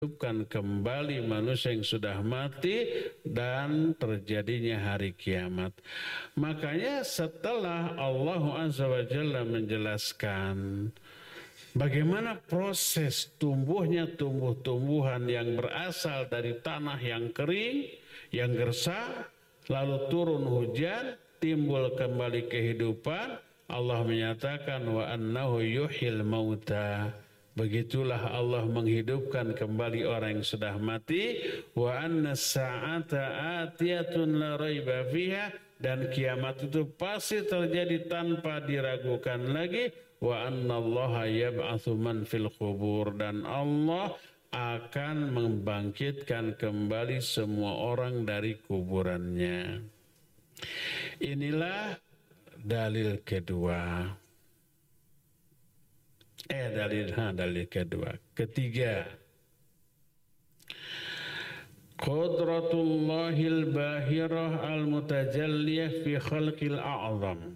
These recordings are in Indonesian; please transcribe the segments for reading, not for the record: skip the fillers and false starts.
menghidupkan kembali manusia yang sudah mati dan terjadinya hari kiamat. Makanya setelah Allah Azza wa Jalla menjelaskan bagaimana proses tumbuhnya tumbuh-tumbuhan yang berasal dari tanah yang kering, yang gersang, lalu turun hujan, timbul kembali kehidupan, Allah menyatakan wa annahu yuhyil mauta. Begitulah Allah menghidupkan kembali orang yang sudah mati. Wa anna sa'ata atiyatun la raiba fiha, dan kiamat itu pasti terjadi tanpa diragukan lagi. Wa anna allaha yab'atsu man fil qubur, dan Allah akan membangkitkan kembali semua orang dari kuburannya. Inilah dalil kedua. Dalil kedua. Ketiga, qudratullahil bahirah al-mutajalliyah fi khalqil a'zam.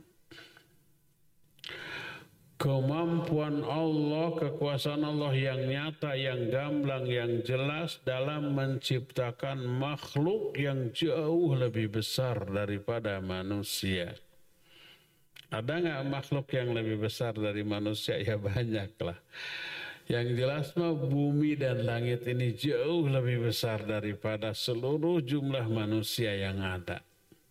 Kemampuan Allah, kekuasaan Allah yang nyata, yang gamblang, yang jelas dalam menciptakan makhluk yang jauh lebih besar daripada manusia. Ada nggak makhluk yang lebih besar dari manusia? Ya banyak lah. Yang jelas mah bumi dan langit ini jauh lebih besar daripada seluruh jumlah manusia yang ada.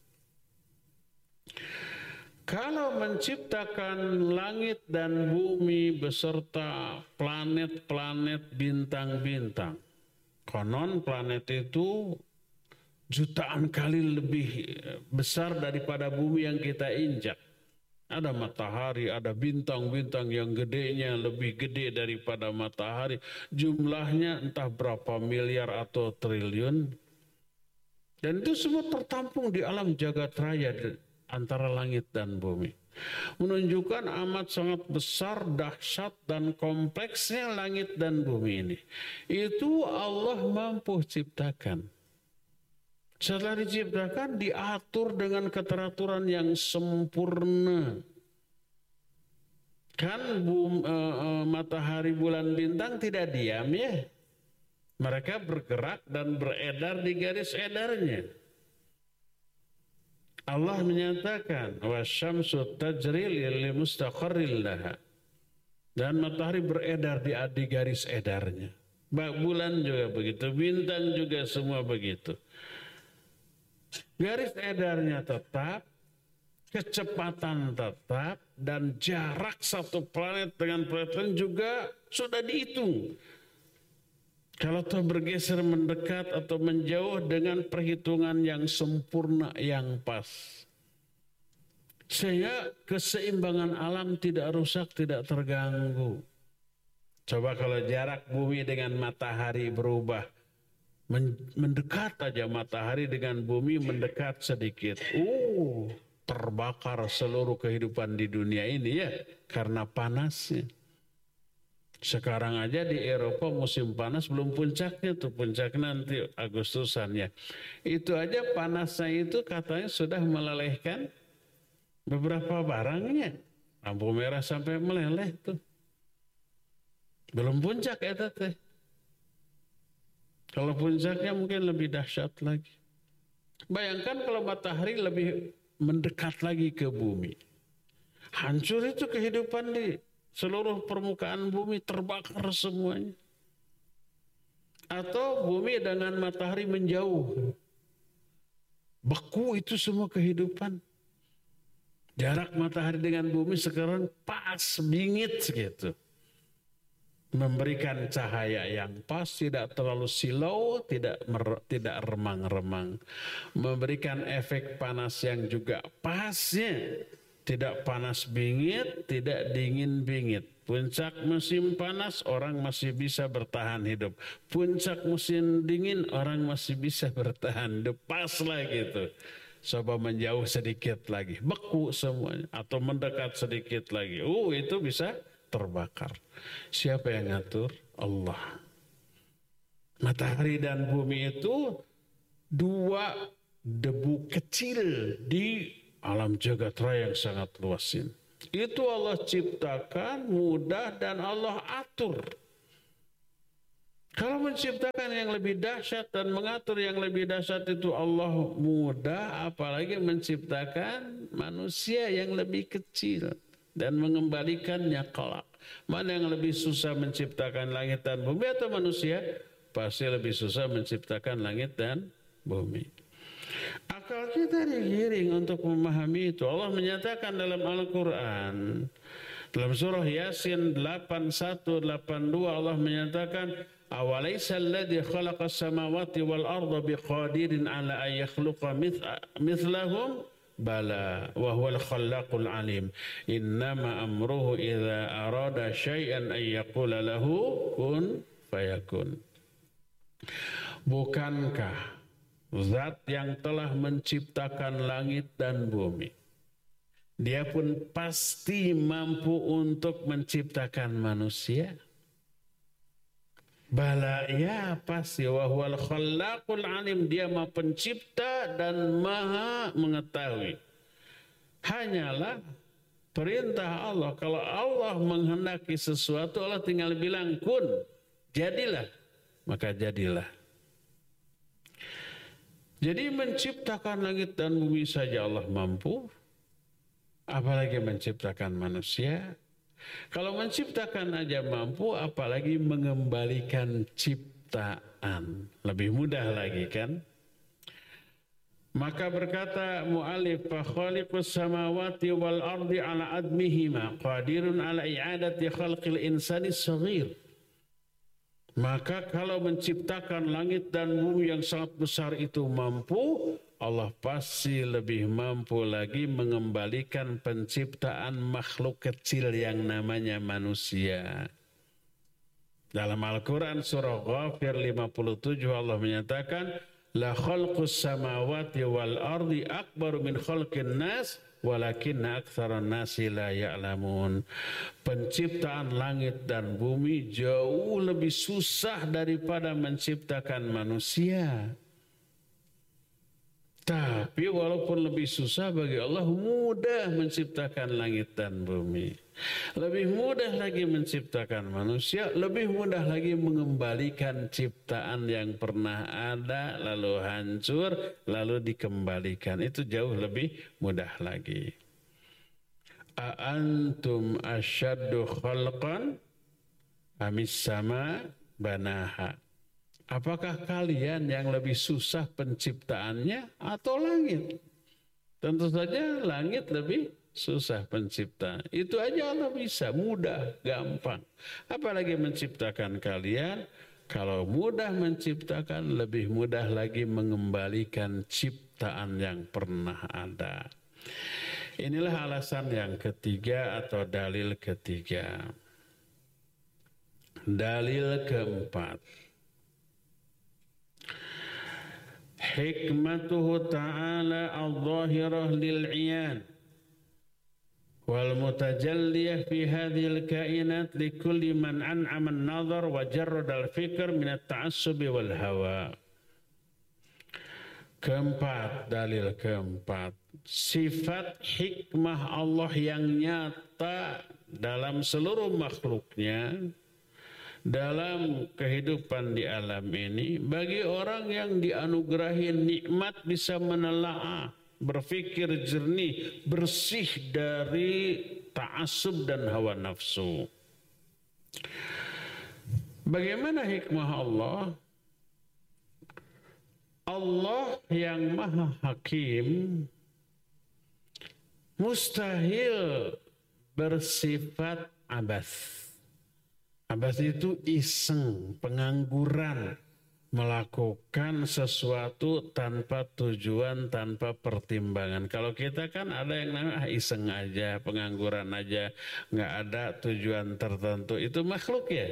Kalau menciptakan langit dan bumi beserta planet-planet, bintang-bintang, konon planet itu jutaan kali lebih besar daripada bumi yang kita injak. Ada matahari, ada bintang-bintang yang gedenya lebih gede daripada matahari. Jumlahnya entah berapa miliar atau triliun. Dan itu semua tertampung di alam jagat raya antara langit dan bumi. Menunjukkan amat sangat besar, dahsyat, dan kompleksnya langit dan bumi ini. Itu Allah mampu ciptakan. Setelah diciptakan, diatur dengan keteraturan yang sempurna. Kan matahari, bulan, bintang tidak diam ya. Mereka bergerak dan beredar di garis edarnya. Allah menyatakan, wasyamsu tajri li mustaqarril laha. Dan matahari beredar di garis edarnya. Bulan juga begitu, bintang juga semua begitu. Garis edarnya tetap, kecepatan tetap, dan jarak satu planet dengan planet lain juga sudah dihitung. Kalau toh bergeser, mendekat atau menjauh dengan perhitungan yang sempurna, yang pas. Sehingga keseimbangan alam tidak rusak, tidak terganggu. Coba kalau jarak bumi dengan matahari berubah. Mendekat aja matahari dengan bumi, mendekat sedikit. Terbakar seluruh kehidupan di dunia ini ya, karena panasnya. Sekarang aja di Eropa musim panas belum puncaknya tuh, puncak nanti Agustusan ya. Itu aja panasnya itu katanya sudah melelehkan beberapa barangnya. Lampu merah sampai meleleh tuh. Belum puncak ya teh. Kalau puncaknya mungkin lebih dahsyat lagi. Bayangkan kalau matahari lebih mendekat lagi ke bumi. Hancur itu kehidupan di seluruh permukaan bumi, terbakar semuanya. Atau bumi dengan matahari menjauh. Beku itu semua kehidupan. Jarak matahari dengan bumi sekarang pas, bingit gitu. Memberikan cahaya yang pas, tidak terlalu silau, tidak remang-remang. Memberikan efek panas yang juga pasnya. Tidak panas bingit, tidak dingin bingit. Puncak musim panas, orang masih bisa bertahan hidup. Puncak musim dingin, orang masih bisa bertahan hidup. Pas lah gitu. Coba menjauh sedikit lagi, beku semuanya. Atau mendekat sedikit lagi. Itu bisa terbakar. Siapa yang ngatur? Allah. Matahari dan bumi itu dua debu kecil di alam jagat raya yang sangat luas ini. Itu Allah ciptakan, mudah, dan Allah atur. Kalau menciptakan yang lebih dahsyat dan mengatur yang lebih dahsyat itu Allah mudah, apalagi menciptakan manusia yang lebih kecil dan mengembalikannya kelak. Mana yang lebih susah menciptakan langit dan bumi atau manusia? Pasti lebih susah menciptakan langit dan bumi. Akal kita digiring untuk memahami itu. Allah menyatakan dalam Al-Quran, dalam surah Yasin 81-82 Allah menyatakan, awalaysa alladhi khalaqas samawati wal arda biqadirin ala an yakhluqa mithlahum bala wa huwal khallaqul alim innama amruhu idza arada syai'an an yaqula lahu kun fayakun. Bukankah zat yang telah menciptakan langit dan bumi, dia pun pasti mampu untuk menciptakan manusia? Bala, ya pasti. Wa huwal khallaqul alim, dia maha pencipta dan maha mengetahui. Hanyalah perintah Allah. Kalau Allah menghendaki sesuatu, Allah tinggal bilang kun, jadilah, maka jadilah. Jadi menciptakan langit dan bumi saja Allah mampu, apalagi menciptakan manusia. Kalau menciptakan aja mampu, apalagi mengembalikan ciptaan. Lebih mudah lagi kan? Maka berkata mu'alif, fa khaliqus samawati wal ardi ala admihima qadirun ala i'adati khalqil insani saghir. Maka kalau menciptakan langit dan bumi yang sangat besar itu mampu, Allah pasti lebih mampu lagi mengembalikan penciptaan makhluk kecil yang namanya manusia. Dalam Al-Quran surah Ghafir 57 Allah menyatakan, la khalqus samawati wal ardi akbaru min khalqin nas walakinna aktsaran nasi la ya'lamun. Penciptaan langit dan bumi jauh lebih susah daripada menciptakan manusia. Tapi walaupun lebih susah, bagi Allah mudah menciptakan langit dan bumi. Lebih mudah lagi menciptakan manusia, lebih mudah lagi mengembalikan ciptaan yang pernah ada, lalu hancur, lalu dikembalikan. Itu jauh lebih mudah lagi. A'antum asyaddu khalqan amis sama banaha. Apakah kalian yang lebih susah penciptaannya atau langit? Tentu saja langit lebih susah pencipta. Itu aja Allah bisa, mudah, gampang. Apalagi menciptakan kalian. Kalau mudah menciptakan, lebih mudah lagi mengembalikan ciptaan yang pernah ada. Inilah alasan yang ketiga atau dalil ketiga. Dalil keempat. Hikmatuhu ta'ala al-zahirah lil'iyan wal mutajalliyah fi hadhil kainat likulli man an'ama an-nazar wa jarrada al-fikr min at-ta'assubi wal hawa. Keempat, dalil keempat, sifat hikmah Allah yang nyata dalam seluruh makhluknya, dalam kehidupan di alam ini, bagi orang yang dianugerahi nikmat bisa menelaah, berpikir jernih, bersih dari ta'assub dan hawa nafsu. Bagaimana hikmah Allah? Allah yang maha hakim mustahil bersifat abas. Abas itu iseng, pengangguran, melakukan sesuatu tanpa tujuan, tanpa pertimbangan. Kalau kita kan ada yang namanya iseng aja, pengangguran aja, nggak ada tujuan tertentu. Itu makhluk ya.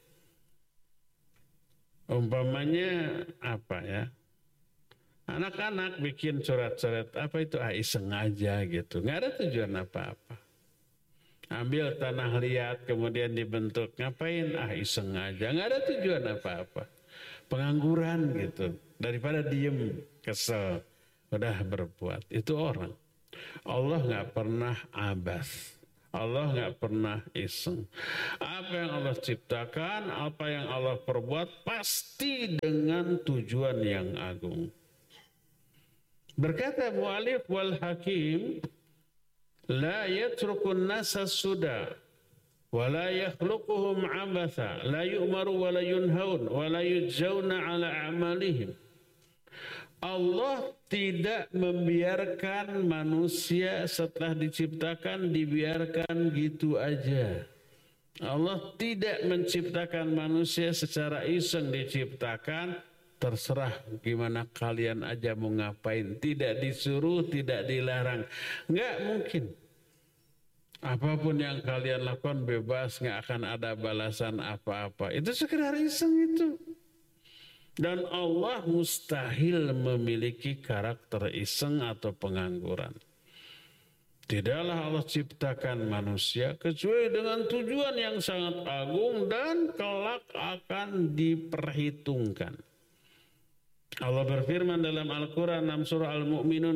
Umpamanya apa ya? Anak-anak bikin coret-coret, apa itu iseng aja gitu, nggak ada tujuan apa-apa. Ambil tanah liat kemudian dibentuk, ngapain? Iseng aja, nggak ada tujuan apa-apa. Pengangguran gitu, daripada diem kesel, udah berbuat. Itu orang. Allah nggak pernah abas. Allah nggak pernah iseng. Apa yang Allah ciptakan, apa yang Allah perbuat pasti dengan tujuan yang agung. Berkata mu'alif wal hakim, la yatrukun nasa suda, wa la yakhluquhum abatha, la yu'maru wa la yunhaun, wa la yujzauna ala a'malihim. Allah tidak membiarkan manusia setelah diciptakan dibiarkan gitu aja. Allah tidak menciptakan manusia secara iseng diciptakan, terserah gimana kalian aja mau ngapain. Tidak disuruh, tidak dilarang. Enggak mungkin. Apapun yang kalian lakukan bebas, enggak akan ada balasan apa-apa. Itu sekedar iseng itu. Dan Allah mustahil memiliki karakter iseng atau pengangguran. Tidaklah Allah ciptakan manusia kecuali dengan tujuan yang sangat agung dan kelak akan diperhitungkan. Allah berfirman dalam Al-Quran dalam surah Al-Mu'minun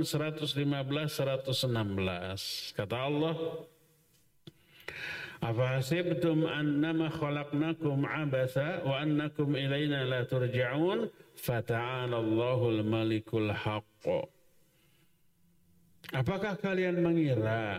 115-116. Kata Allah, afahasibtum annama khalaqnakum abatha wa annakum ilaina la turja'un fata'ala Allahul malikul haqq. Apakah kalian mengira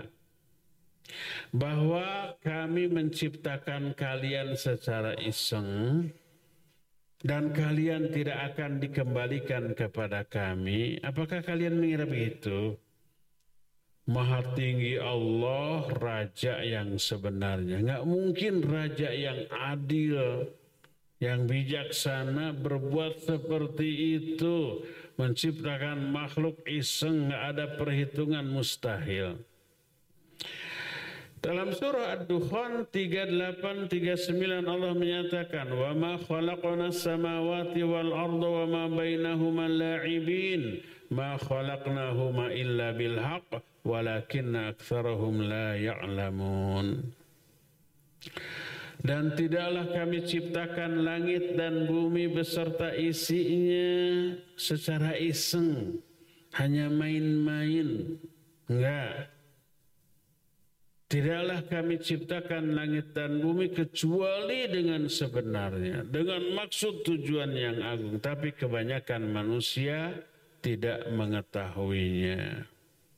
bahwa kami menciptakan kalian secara iseng dan kalian tidak akan dikembalikan kepada kami? Apakah kalian mengira begitu? Maha tinggi Allah, raja yang sebenarnya. Nggak mungkin raja yang adil, yang bijaksana berbuat seperti itu. Menciptakan makhluk iseng, nggak ada perhitungan, mustahil. Dalam surah Ad-Dukhan 38-39 Allah menyatakan, wa ma khalaqna as-samawati wal arda wa ma bainahuma la'ibin ma khalaqnahuma illa bil haqq walakinna aktsarahum la ya'lamun. Dan tidaklah kami ciptakan langit dan bumi beserta isinya secara iseng, hanya main-main. Enggak. Tidaklah kami ciptakan langit dan bumi kecuali dengan sebenarnya, dengan maksud tujuan yang agung. Tapi kebanyakan manusia tidak mengetahuinya.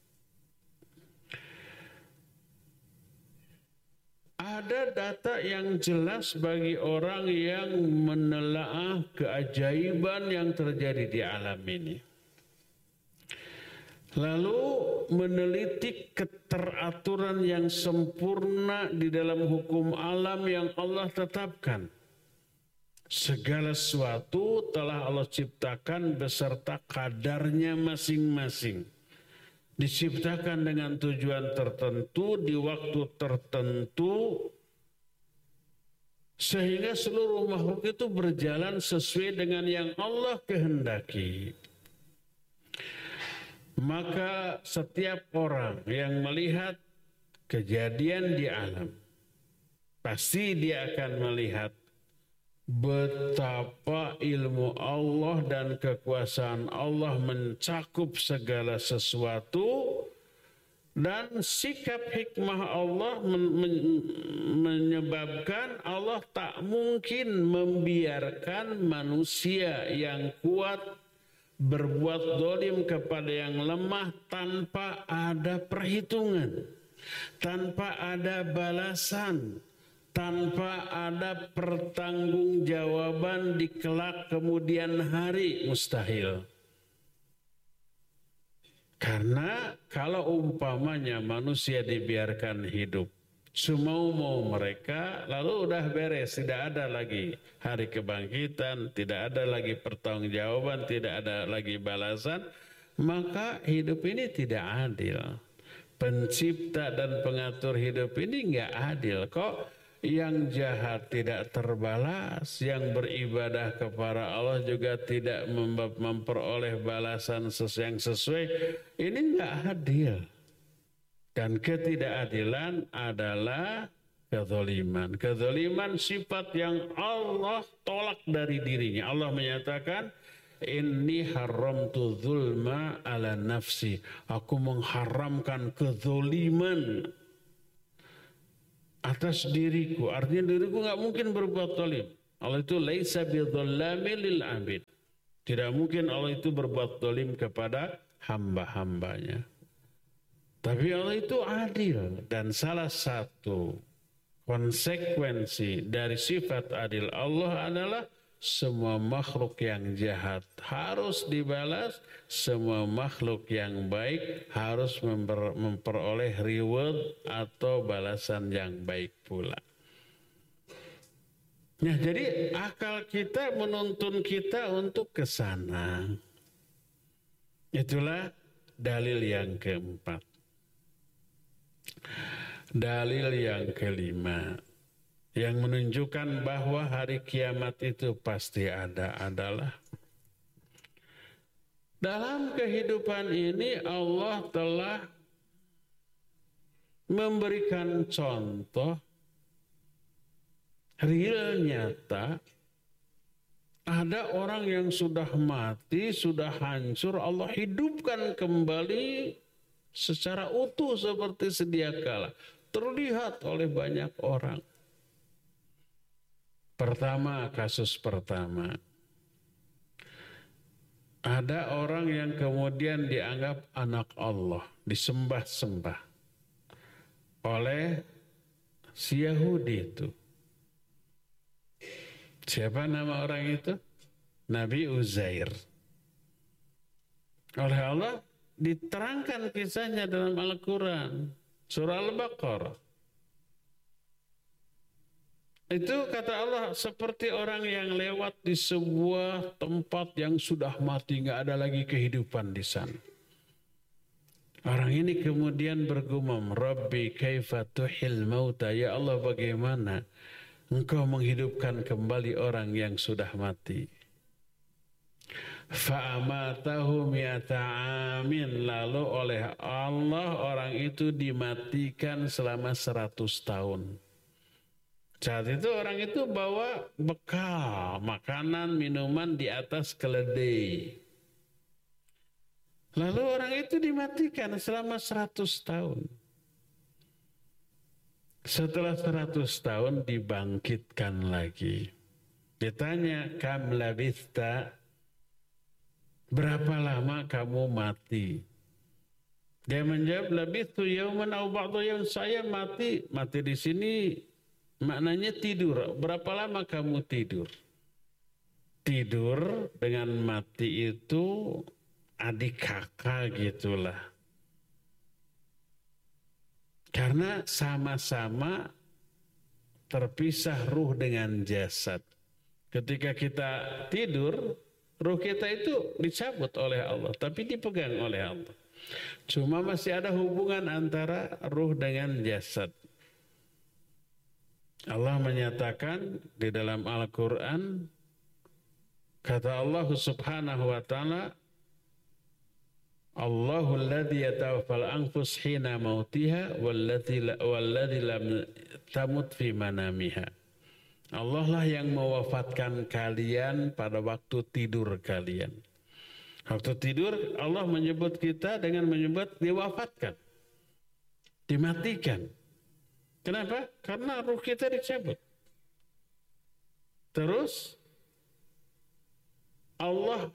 Ada data yang jelas bagi orang yang menelaah keajaiban yang terjadi di alam ini. Lalu meneliti keteraturan yang sempurna di dalam hukum alam yang Allah tetapkan. Segala sesuatu telah Allah ciptakan beserta kadarnya masing-masing. Diciptakan dengan tujuan tertentu, di waktu tertentu, sehingga seluruh makhluk itu berjalan sesuai dengan yang Allah kehendaki. Maka setiap orang yang melihat kejadian di alam, pasti dia akan melihat betapa ilmu Allah dan kekuasaan Allah mencakup segala sesuatu, dan sikap hikmah Allah menyebabkan Allah tak mungkin membiarkan manusia yang kuat berbuat zalim kepada yang lemah tanpa ada perhitungan, tanpa ada balasan, tanpa ada pertanggungjawaban di kelak kemudian hari. Mustahil. Karena kalau umpamanya manusia dibiarkan hidup semau-mau mereka, lalu udah beres, tidak ada lagi hari kebangkitan, tidak ada lagi pertanggungjawaban, tidak ada lagi balasan, maka hidup ini tidak adil. Pencipta dan pengatur hidup ini nggak adil. Kok yang jahat tidak terbalas, yang beribadah kepada Allah juga tidak memperoleh balasan yang sesuai? Ini nggak adil. Dan ketidakadilan adalah kezaliman. Kezaliman sifat yang Allah tolak dari dirinya. Allah menyatakan, inni haramtu zulma ala nafsi. Aku mengharamkan kezaliman atas diriku. Artinya diriku nggak mungkin berbuat zalim. Allah itu laisa bidzallamil lil abid. Tidak mungkin Allah itu berbuat zalim kepada hamba-hambanya. Tapi Allah itu adil, dan salah satu konsekuensi dari sifat adil Allah adalah semua makhluk yang jahat harus dibalas, semua makhluk yang baik harus memperoleh reward atau balasan yang baik pula. Nah, jadi akal kita menuntun kita untuk ke sana. Itulah dalil yang keempat. Dalil yang kelima yang menunjukkan bahwa hari kiamat itu pasti ada adalah dalam kehidupan ini Allah telah memberikan contoh real nyata. Ada orang yang sudah mati, sudah hancur, Allah hidupkan kembali secara utuh seperti sedia kala. Terlihat oleh banyak orang. Pertama, kasus pertama. Ada orang yang kemudian dianggap anak Allah, disembah-sembah oleh si Yahudi itu. Siapa nama orang itu? Nabi Uzair. Oleh Allah diterangkan kisahnya dalam Al-Quran. Surah Al-Baqarah. Itu kata Allah seperti orang yang lewat di sebuah tempat yang sudah mati, nggak ada lagi kehidupan di sana. Orang ini kemudian bergumam, Rabbi kaifa tuhil mauta, ya Allah bagaimana Engkau menghidupkan kembali orang yang sudah mati. Fa'amatahu mi'ata amin, lalu oleh Allah orang itu dimatikan selama 100 tahun. Saat itu orang itu bawa bekal, makanan, minuman di atas keledai. Lalu orang itu dimatikan selama 100 tahun. Setelah 100 tahun dibangkitkan lagi. Ditanya, kam labista, berapa lama kamu mati? Dia menjawab, labistu yauman aw ba'da yaum, saya mati di sini maknanya tidur. Berapa lama kamu tidur? Tidur dengan mati itu adik kakak gitulah. Karena sama-sama terpisah ruh dengan jasad. Ketika kita tidur, ruh kita itu dicabut oleh Allah, tapi dipegang oleh Allah. Cuma masih ada hubungan antara ruh dengan jasad. Allah menyatakan di dalam Al-Quran, kata Allah subhanahu wa ta'ala, Allahul ladzi yatawaffal anfus hina mautiha walladzi lam tamut fi manamiha. Allah lah yang mewafatkan kalian pada waktu tidur kalian. Waktu tidur Allah menyebut kita dengan menyebut diwafatkan, dimatikan. Kenapa? Karena ruh kita dicabut. Terus Allah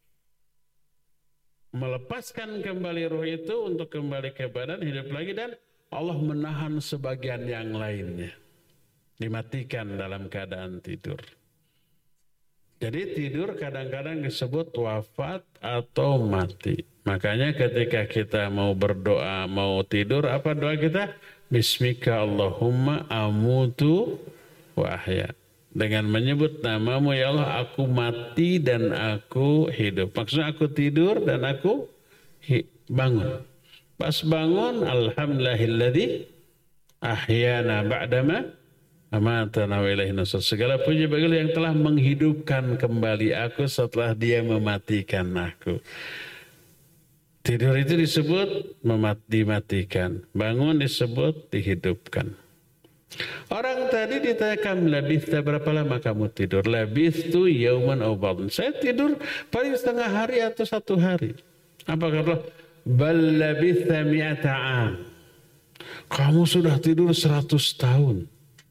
melepaskan kembali ruh itu untuk kembali ke badan, hidup lagi, dan Allah menahan sebagian yang lainnya. Dimatikan dalam keadaan tidur. Jadi tidur kadang-kadang disebut wafat atau mati. Makanya ketika kita mau berdoa, mau tidur, apa doa kita? Bismika Allahumma amutu wa ahya. Dengan menyebut namamu ya Allah, aku mati dan aku hidup. Maksudnya aku tidur dan aku bangun. Pas bangun, alhamdulillahilladzi ahyana ba'dama amatana wa ilaihi nusyur. Segala puji bagi Allah yang telah menghidupkan kembali aku setelah Dia mematikan aku. Tidur itu disebut dimatikan, bangun disebut dihidupkan. Orang tadi ditanya, kam labista, berapa lama kamu tidur? Labistu yauman aw ba'd. Saya tidur paling setengah hari atau 1 hari. Apa kata? Bal labista mi'ata am. Kamu sudah tidur 100 tahun.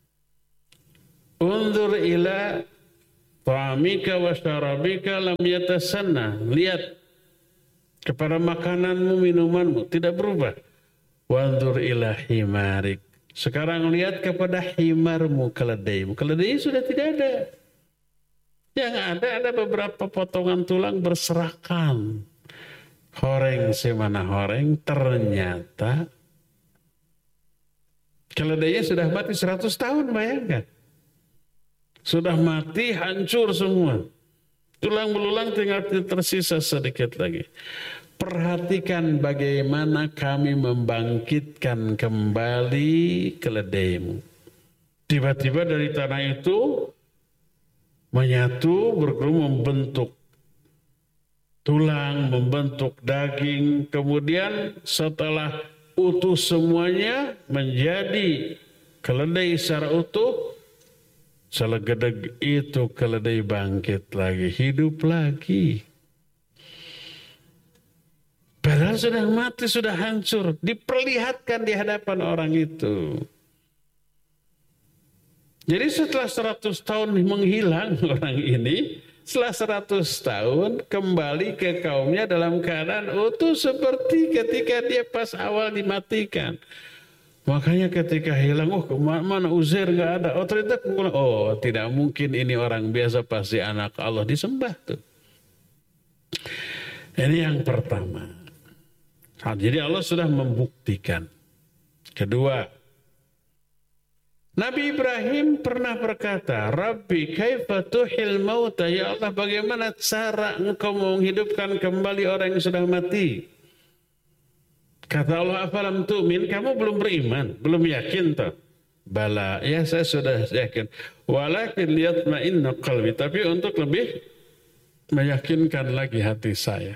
Undur ila ta'amika wa syarabika lam yatasanna. Lihat kepada makananmu, minumanmu, tidak berubah. Wandur ila himarik. Sekarang lihat kepada himarmu, keledaimu. Keledai sudah tidak ada. Yang ada beberapa potongan tulang berserakan. Horeng semana horeng, ternyata keledainya sudah mati 100 tahun, bayangkan. Sudah mati, hancur semua. Tulang belulang tinggal tersisa sedikit lagi. Perhatikan bagaimana kami membangkitkan kembali keledaimu. Tiba-tiba dari tanah itu menyatu, berkerumun, membentuk tulang, membentuk daging. Kemudian setelah utuh semuanya menjadi keledai secara utuh, selegedeg itu keledai bangkit lagi, hidup lagi. Padahal sudah mati, sudah hancur. Diperlihatkan di hadapan orang itu. Jadi setelah 100 tahun menghilang orang ini, setelah 100 tahun kembali ke kaumnya dalam keadaan utuh seperti ketika dia pas awal dimatikan. Makanya ketika hilang, mana Uzair nggak ada. Oh ternyata, tidak mungkin ini orang biasa, pasti anak Allah, disembah tuh. Ini yang pertama. Nah, jadi Allah sudah membuktikan. Kedua, Nabi Ibrahim pernah berkata, Rabbi kaifa tuhil mauta, ya Allah bagaimana cara engkau menghidupkan kembali orang yang sudah mati. Kata Allah, afalam tu'min, kamu belum beriman, belum yakin toh? Bala, ya saya sudah yakin. Walakin liyatma'inna qalbi, tapi untuk lebih meyakinkan lagi hati saya.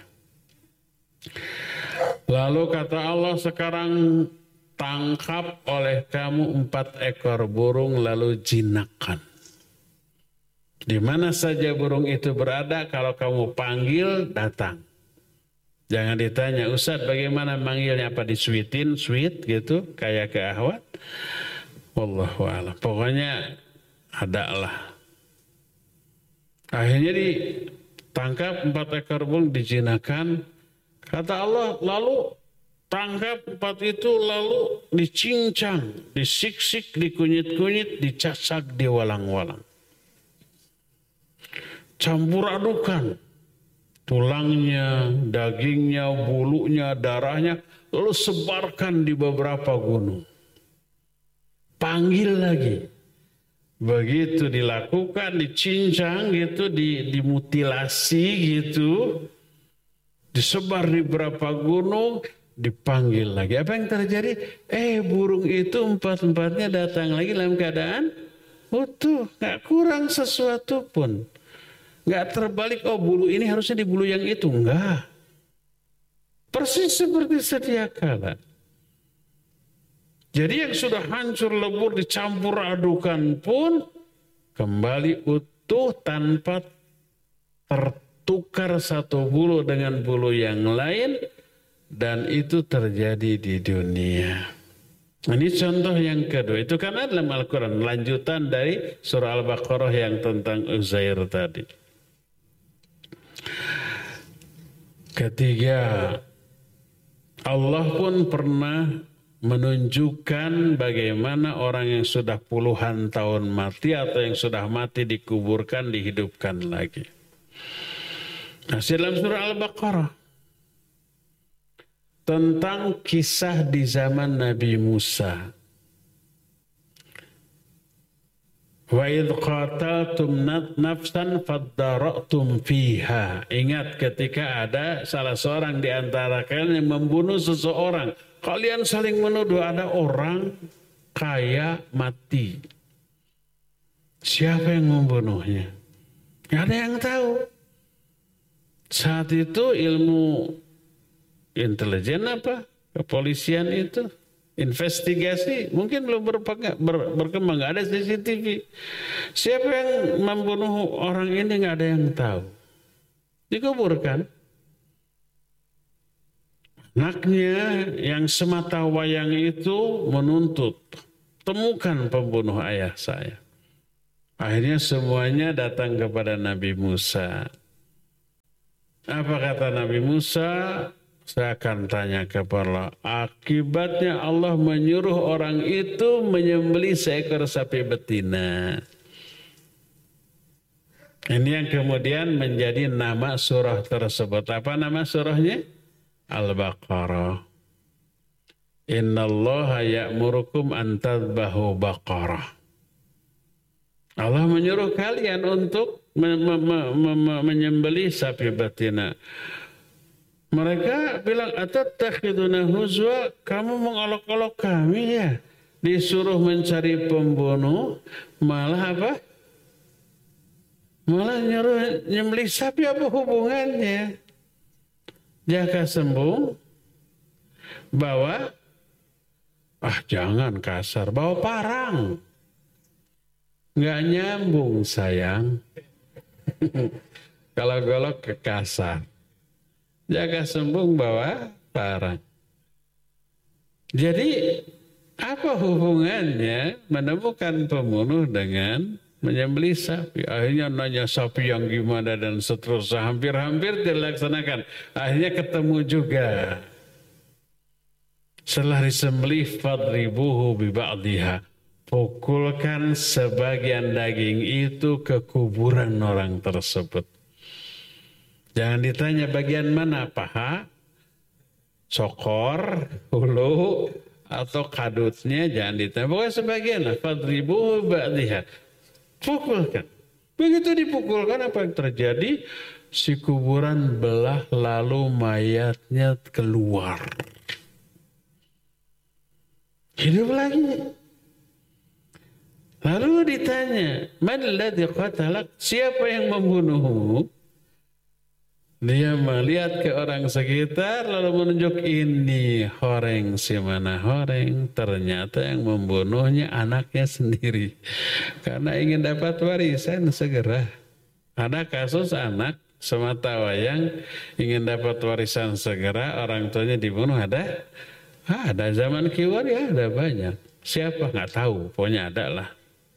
Lalu kata Allah, sekarang tangkap oleh kamu 4 ekor burung lalu jinakkan. Di mana saja burung itu berada, kalau kamu panggil datang. Jangan ditanya, Ustadz bagaimana manggilnya, apa disuitin, sweet gitu, kayak ke Ahwat. Wallahu a'lam. Pokoknya ada lah. Akhirnya ditangkap 4 ekor burung, dijinakan. Kata Allah, lalu tangkap 4 itu, lalu dicincang, disiksik, dikunyit-kunyit, dicasak, diwalang-walang. Campur adukan. Tulangnya, dagingnya, bulunya, darahnya, lalu sebarkan di beberapa gunung. Panggil lagi. Begitu dilakukan, dicincang gitu, dimutilasi gitu, disebar di beberapa gunung, dipanggil lagi. Apa yang terjadi? Burung itu 4-4-nya datang lagi dalam keadaan utuh, gak kurang sesuatu pun. Nggak terbalik, bulu ini harusnya di bulu yang itu. Enggak. Persis seperti sedia kala. Jadi yang sudah hancur lebur dicampur adukan pun kembali utuh tanpa tertukar satu bulu dengan bulu yang lain. Dan itu terjadi di dunia. Ini contoh yang kedua. Itu karena dalam Al-Quran. Lanjutan dari surah Al-Baqarah yang tentang Uzair tadi. Ketiga, Allah pun pernah menunjukkan bagaimana orang yang sudah puluhan tahun mati atau yang sudah mati dikuburkan, dihidupkan lagi. Masih dalam surah Al-Baqarah tentang kisah di zaman Nabi Musa. Wa idh qataltum nafsan faddara'tum fiha. Ingat ketika ada salah seorang di antara kalian yang membunuh seseorang. Kalian saling menuduh, ada orang kaya mati. Siapa yang membunuhnya? Nggak ada yang tahu. Saat itu ilmu intelijen kepolisian itu, investigasi mungkin belum berkembang, nggak ada CCTV. Siapa yang membunuh orang ini nggak ada yang tahu. Dikuburkan. Anaknya yang semata wayang itu menuntut, temukan pembunuh ayah saya. Akhirnya semuanya datang kepada Nabi Musa. Apa kata Nabi Musa? Saya akan tanya kepada Allah. Akibatnya Allah menyuruh orang itu menyembelih seekor sapi betina. Ini yang kemudian menjadi nama surah tersebut. Apa nama surahnya? Al-Baqarah. Innallaha ya'murukum an tadhbahu baqarah. Allah menyuruh kalian untuk menyembelih sapi betina. Mereka bilang, atattakhiduna huzwa, kamu mengolok-olok kami ya. Disuruh mencari pembunuh, malah apa? Malah nyuruh nyembelih sapi, apa hubungannya? Jaka sembung, bawa, jangan kasar, bawa parang. Nggak nyambung sayang. Kalau golok ke kasar. Jaka sembung bawa parang. Jadi apa hubungannya menemukan pembunuh dengan menyembelih sapi? Akhirnya nanya sapi yang gimana dan seterusnya. Hampir-hampir dilaksanakan. Akhirnya ketemu juga. Setelah disembelih fadribuhu biba'diha. Pukulkan sebagian daging itu ke kuburan orang tersebut. Jangan ditanya bagian mana, paha, sokor, hulu, atau kadutnya, jangan ditanya. Pokoknya sebagian lah. Fadribuhu ba'diha. Pukulkan. Begitu dipukulkan, apa yang terjadi? Si kuburan belah lalu mayatnya keluar. Hidup lagi. Lalu ditanya, man alladhi qatalak? Siapa yang membunuhmu? Dia melihat ke orang sekitar lalu menunjuk, ini horeng, si mana horeng. Ternyata yang membunuhnya anaknya sendiri. Karena ingin dapat warisan segera. Ada kasus anak semata wayang ingin dapat warisan segera, orang tuanya dibunuh. Ada zaman kiwar ya, ada banyak. Siapa nggak tahu, pokoknya ada lah.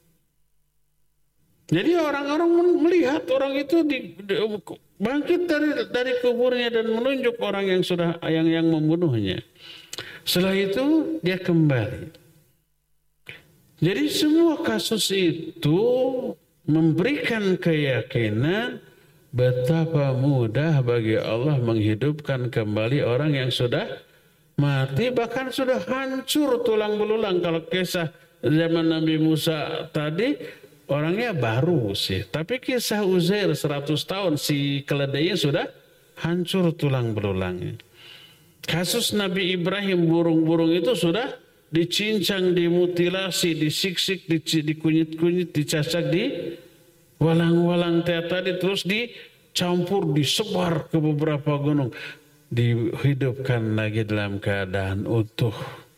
Jadi orang-orang melihat orang itu bangkit dari kuburnya dan menunjuk orang yang sudah yang membunuhnya. Setelah itu dia kembali. Jadi semua kasus itu memberikan keyakinan betapa mudah bagi Allah menghidupkan kembali orang yang sudah mati, bahkan sudah hancur tulang belulang. Kalau kisah zaman Nabi Musa tadi orangnya baru sih, tapi kisah Uzair 100 tahun si keledainya sudah hancur tulang belulangnya. Kasus Nabi Ibrahim, burung-burung itu sudah dicincang, dimutilasi, disiksik, dikunyit-kunyit, dicacak, di walang-walang tadi, terus dicampur, disebar ke beberapa gunung, dihidupkan lagi dalam keadaan utuh.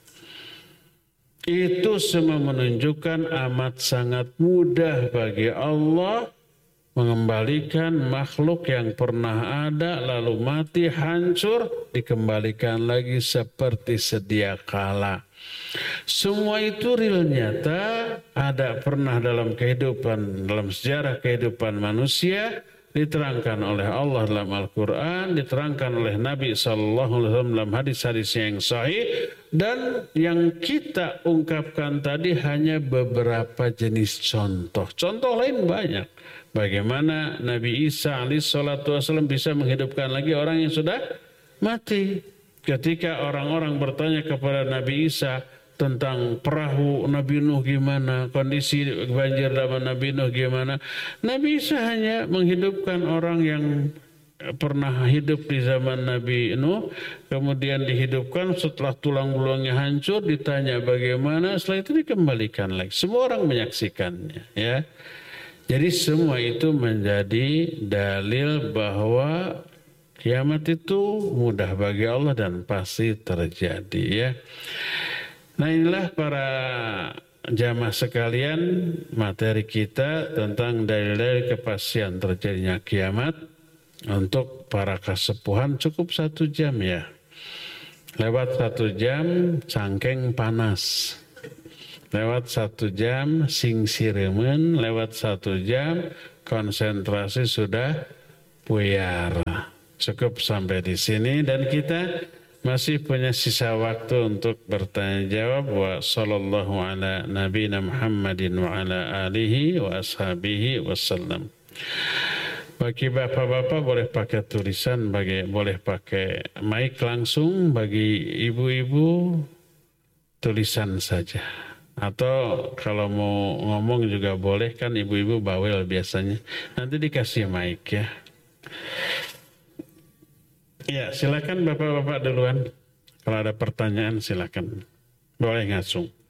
Itu semua menunjukkan amat sangat mudah bagi Allah mengembalikan makhluk yang pernah ada lalu mati hancur, dikembalikan lagi seperti sedia kala. Semua itu real nyata, ada pernah dalam kehidupan, dalam sejarah kehidupan manusia, diterangkan oleh Allah dalam Al-Quran, diterangkan oleh Nabi SAW dalam hadis-hadis yang sahih, dan yang kita ungkapkan tadi hanya beberapa jenis contoh. Contoh lain banyak. Bagaimana Nabi Isa alaihissalam bisa menghidupkan lagi orang yang sudah mati. Ketika orang-orang bertanya kepada Nabi Isa tentang perahu Nabi Nuh gimana, kondisi banjir zaman Nabi Nuh gimana, Nabi Isa hanya menghidupkan orang yang pernah hidup di zaman Nabi Nuh, kemudian dihidupkan setelah tulang belulangnya hancur, ditanya bagaimana, setelah itu dikembalikan lagi. Semua orang menyaksikannya, ya. Jadi semua itu menjadi dalil bahwa kiamat itu mudah bagi Allah dan pasti terjadi, ya. Nah, inilah para jamaah sekalian materi kita tentang dalil-dalil kepastian terjadinya kiamat. Untuk para kasepuhan cukup 1 jam, ya. Lewat 1 jam cangkeng panas. Lewat 1 jam sing siremen, lewat 1 jam konsentrasi sudah buyar. Cukup sampai di sini dan kita masih punya sisa waktu untuk bertanya jawab. Wa sallallahu ala nabiyina Muhammadin wa ala alihi wa ashabihi wasallam. Bagi bapak-bapak boleh pakai tulisan, boleh pakai mic langsung. Bagi ibu-ibu tulisan saja. Atau kalau mau ngomong juga boleh, kan ibu-ibu bawel biasanya. Nanti dikasih mic ya. Ya, silakan bapak-bapak duluan. Kalau ada pertanyaan silakan. Boleh ngacung.